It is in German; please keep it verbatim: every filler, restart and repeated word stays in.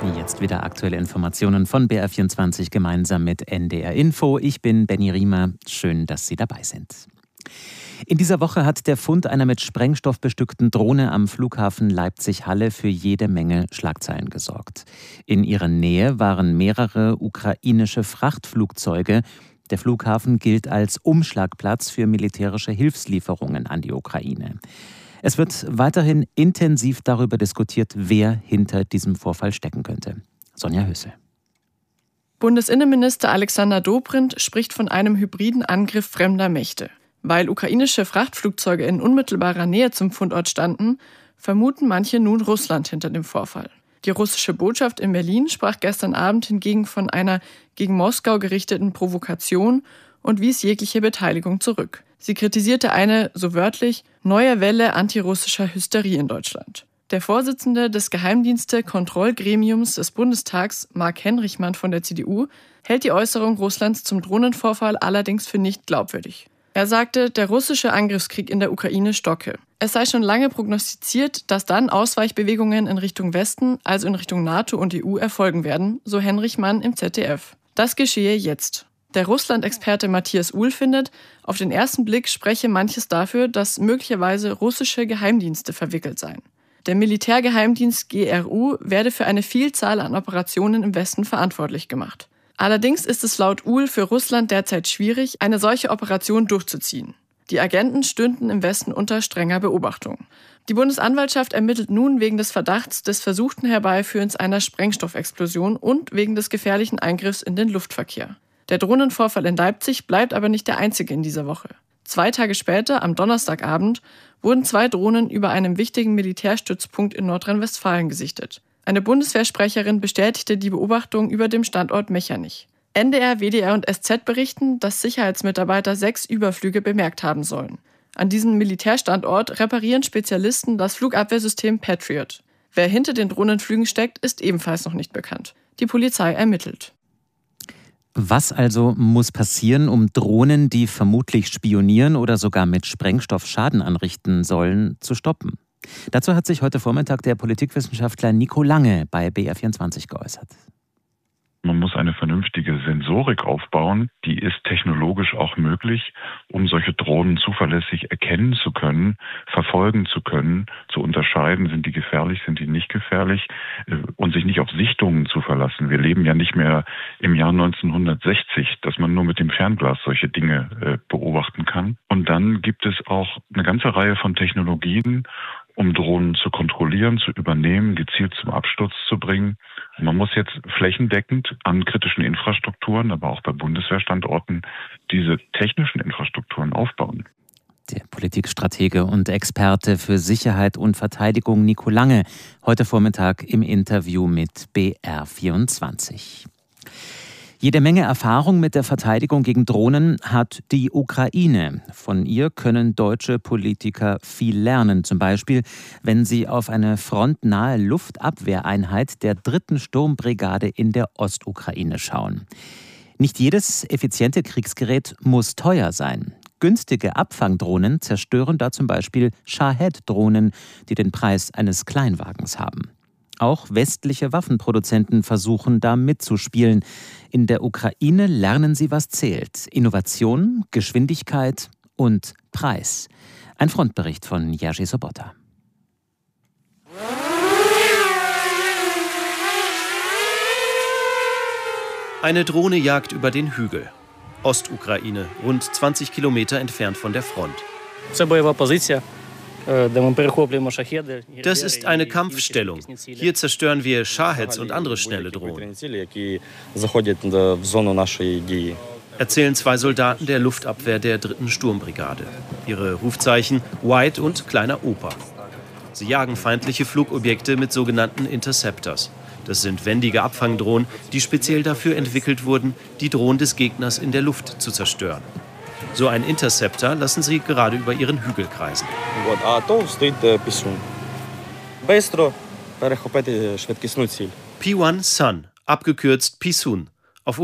Jetzt wieder aktuelle Informationen von B R vierundzwanzig gemeinsam mit N D R Info. Ich bin Benny Riemer. Schön, dass Sie dabei sind. In dieser Woche hat der Fund einer mit Sprengstoff bestückten Drohne am Flughafen Leipzig-Halle für jede Menge Schlagzeilen gesorgt. In ihrer Nähe waren mehrere ukrainische Frachtflugzeuge. Der Flughafen gilt als Umschlagplatz für militärische Hilfslieferungen an die Ukraine. Es wird weiterhin intensiv darüber diskutiert, wer hinter diesem Vorfall stecken könnte. Sonja Hössel. Bundesinnenminister Alexander Dobrindt spricht von einem hybriden Angriff fremder Mächte. Weil ukrainische Frachtflugzeuge in unmittelbarer Nähe zum Fundort standen, vermuten manche nun Russland hinter dem Vorfall. Die russische Botschaft in Berlin sprach gestern Abend hingegen von einer gegen Moskau gerichteten Provokation und wies jegliche Beteiligung zurück. Sie kritisierte eine, so wörtlich, neue Welle antirussischer Hysterie in Deutschland. Der Vorsitzende des Geheimdienste-Kontrollgremiums des Bundestags, Marc Henrichmann von der C D U, hält die Äußerung Russlands zum Drohnenvorfall allerdings für nicht glaubwürdig. Er sagte, der russische Angriffskrieg in der Ukraine stocke. Es sei schon lange prognostiziert, dass dann Ausweichbewegungen in Richtung Westen, also in Richtung NATO und E U, erfolgen werden, so Henrichmann im Z D F. Das geschehe jetzt. Der Russland-Experte Matthias Uhl findet, auf den ersten Blick spreche manches dafür, dass möglicherweise russische Geheimdienste verwickelt seien. Der Militärgeheimdienst G R U werde für eine Vielzahl an Operationen im Westen verantwortlich gemacht. Allerdings ist es laut Uhl für Russland derzeit schwierig, eine solche Operation durchzuziehen. Die Agenten stünden im Westen unter strenger Beobachtung. Die Bundesanwaltschaft ermittelt nun wegen des Verdachts des versuchten Herbeiführens einer Sprengstoffexplosion und wegen des gefährlichen Eingriffs in den Luftverkehr. Der Drohnenvorfall in Leipzig bleibt aber nicht der einzige in dieser Woche. Zwei Tage später, am Donnerstagabend, wurden zwei Drohnen über einem wichtigen Militärstützpunkt in Nordrhein-Westfalen gesichtet. Eine Bundeswehrsprecherin bestätigte die Beobachtung über dem Standort Mechernich. N D R, W D R und S Z berichten, dass Sicherheitsmitarbeiter sechs Überflüge bemerkt haben sollen. An diesem Militärstandort reparieren Spezialisten das Flugabwehrsystem Patriot. Wer hinter den Drohnenflügen steckt, ist ebenfalls noch nicht bekannt. Die Polizei ermittelt. Was also muss passieren, um Drohnen, die vermutlich spionieren oder sogar mit Sprengstoff Schaden anrichten sollen, zu stoppen? Dazu hat sich heute Vormittag der Politikwissenschaftler Nico Lange bei B R vierundzwanzig geäußert. Man muss eine vernünftige Sensorik aufbauen, die ist technologisch auch möglich, um solche Drohnen zuverlässig erkennen zu können, verfolgen zu können, zu unterscheiden, sind die gefährlich, sind die nicht gefährlich und sich nicht auf Sichtungen zu verlassen. Wir leben ja nicht mehr im Jahr neunzehnhundertsechzig, dass man nur mit dem Fernglas solche Dinge beobachten kann. Und dann gibt es auch eine ganze Reihe von Technologien, um Drohnen zu kontrollieren, zu übernehmen, gezielt zum Absturz zu bringen. Man muss jetzt flächendeckend an kritischen Infrastrukturen, aber auch bei Bundeswehrstandorten, diese technischen Infrastrukturen aufbauen. Der Politikstratege und Experte für Sicherheit und Verteidigung Nico Lange, heute Vormittag im Interview mit B R vierundzwanzig. Jede Menge Erfahrung mit der Verteidigung gegen Drohnen hat die Ukraine. Von ihr können deutsche Politiker viel lernen. Zum Beispiel, wenn sie auf eine frontnahe Luftabwehreinheit der dritten Sturmbrigade in der Ostukraine schauen. Nicht jedes effiziente Kriegsgerät muss teuer sein. Günstige Abfangdrohnen zerstören da zum Beispiel Shahed-Drohnen, die den Preis eines Kleinwagens haben. Auch westliche Waffenproduzenten versuchen da mitzuspielen. In der Ukraine lernen sie, was zählt. Innovation, Geschwindigkeit und Preis. Ein Frontbericht von Jerzy Sobota. Eine Drohne jagt über den Hügel. Ostukraine, rund zwanzig Kilometer entfernt von der Front. Das ist eine Kampfstellung. Hier zerstören wir Shaheds und andere schnelle Drohnen, erzählen zwei Soldaten der Luftabwehr der dritten Sturmbrigade. Ihre Rufzeichen White und Kleiner Opa. Sie jagen feindliche Flugobjekte mit sogenannten Interceptors. Das sind wendige Abfangdrohnen, die speziell dafür entwickelt wurden, die Drohnen des Gegners in der Luft zu zerstören. So ein Interceptor lassen sie gerade über ihren Hügel kreisen. P eins Sun, abgekürzt Pisun.